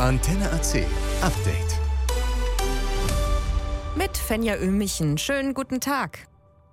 Antenne AC Update. Mit Fenja Ömichen. Schönen guten Tag.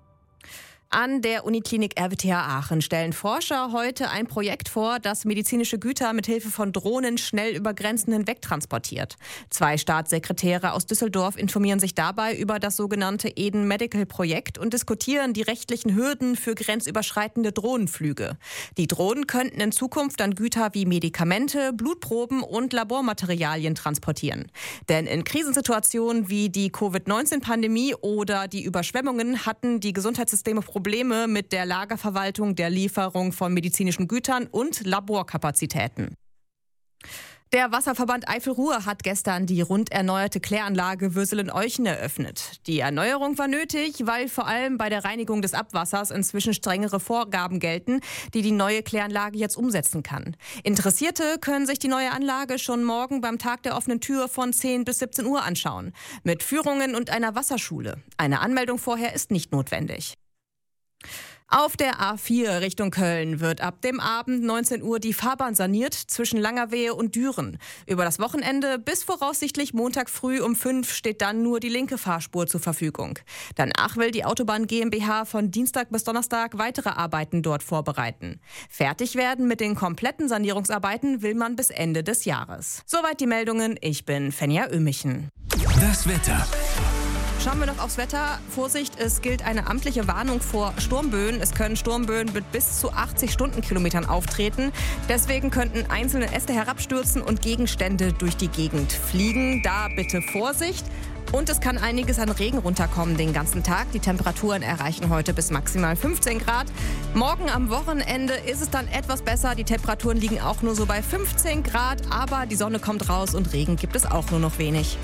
An der Uniklinik RWTH Aachen stellen Forscher heute ein Projekt vor, das medizinische Güter mit Hilfe von Drohnen schnell über Grenzen hinweg transportiert. 2 Staatssekretäre aus Düsseldorf informieren sich dabei über das sogenannte Eden Medical Projekt und diskutieren die rechtlichen Hürden für grenzüberschreitende Drohnenflüge. Die Drohnen könnten in Zukunft dann Güter wie Medikamente, Blutproben und Labormaterialien transportieren. Denn in Krisensituationen wie die Covid-19-Pandemie oder die Überschwemmungen hatten die Gesundheitssysteme Probleme mit der Lagerverwaltung, der Lieferung von medizinischen Gütern und Laborkapazitäten. Der Wasserverband Eifel-Ruhr hat gestern die rund erneuerte Kläranlage Würselen-Euchen eröffnet. Die Erneuerung war nötig, weil vor allem bei der Reinigung des Abwassers inzwischen strengere Vorgaben gelten, die die neue Kläranlage jetzt umsetzen kann. Interessierte können sich die neue Anlage schon morgen beim Tag der offenen Tür von 10 bis 17 Uhr anschauen. Mit Führungen und einer Wasserschule. Eine Anmeldung vorher ist nicht notwendig. Auf der A4 Richtung Köln wird ab dem Abend 19 Uhr die Fahrbahn saniert zwischen Langerwehe und Düren. Über das Wochenende bis voraussichtlich Montag früh um 5 steht dann nur die linke Fahrspur zur Verfügung. Danach will die Autobahn GmbH von Dienstag bis Donnerstag weitere Arbeiten dort vorbereiten. Fertig werden mit den kompletten Sanierungsarbeiten will man bis Ende des Jahres. Soweit die Meldungen. Ich bin Fenja Ömichen. Das Wetter. Schauen wir noch aufs Wetter. Vorsicht, es gilt eine amtliche Warnung vor Sturmböen. Es können Sturmböen mit bis zu 80 Stundenkilometern auftreten. Deswegen könnten einzelne Äste herabstürzen und Gegenstände durch die Gegend fliegen. Da bitte Vorsicht. Und es kann einiges an Regen runterkommen den ganzen Tag. Die Temperaturen erreichen heute bis maximal 15 Grad. Morgen am Wochenende ist es dann etwas besser. Die Temperaturen liegen auch nur so bei 15 Grad. Aber die Sonne kommt raus und Regen gibt es auch nur noch wenig.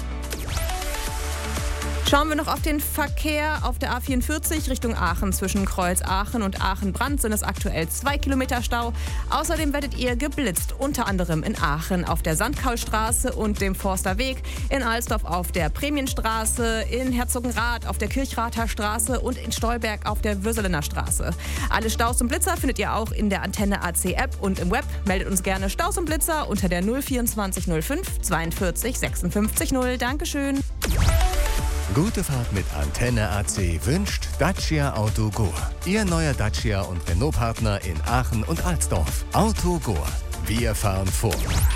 Schauen wir noch auf den Verkehr. Auf der A44 Richtung Aachen zwischen Kreuz Aachen und Aachen-Brandt sind es aktuell 2 Kilometer Stau. Außerdem werdet ihr geblitzt, unter anderem in Aachen auf der Sandkaulstraße und dem Forsterweg, in Alsdorf auf der Prämienstraße, in Herzogenrath auf der Kirchrather Straße und in Stolberg auf der Würselener Straße. Alle Staus und Blitzer findet ihr auch in der Antenne AC App und im Web. Meldet uns gerne Staus und Blitzer unter der 024 05 42 56 0. Dankeschön. Gute Fahrt mit Antenne AC wünscht Dacia Autogur. Ihr neuer Dacia und Renault-Partner in Aachen und Alsdorf. Autogur. Wir fahren vor.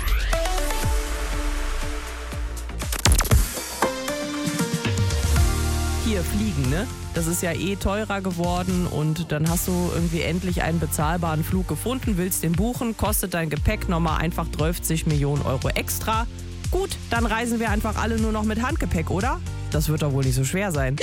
Hier fliegen, ne? Das ist ja teurer geworden und dann hast du irgendwie endlich einen bezahlbaren Flug gefunden, willst den buchen, kostet dein Gepäck nochmal einfach 30 Millionen Euro extra. Gut, dann reisen wir einfach alle nur noch mit Handgepäck, oder? Das wird doch wohl nicht so schwer sein.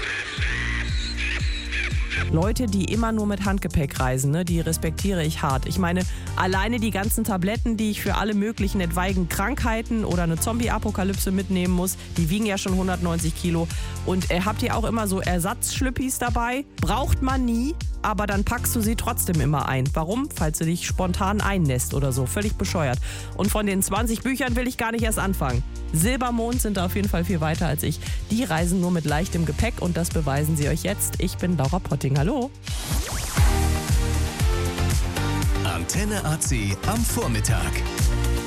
Leute, die immer nur mit Handgepäck reisen, ne, die respektiere ich hart. Ich meine, alleine die ganzen Tabletten, die ich für alle möglichen etwaigen Krankheiten oder eine Zombie-Apokalypse mitnehmen muss, die wiegen ja schon 190 Kilo. Und habt ihr auch immer so Ersatzschlüppis dabei? Braucht man nie, aber dann packst du sie trotzdem immer ein. Warum? Falls du dich spontan einnässt oder so. Völlig bescheuert. Und von den 20 Büchern will ich gar nicht erst anfangen. Silbermond sind da auf jeden Fall viel weiter als ich. Die reisen nur mit leichtem Gepäck und das beweisen sie euch jetzt. Ich bin Laura Potting. Hallo. Antenne AC am Vormittag.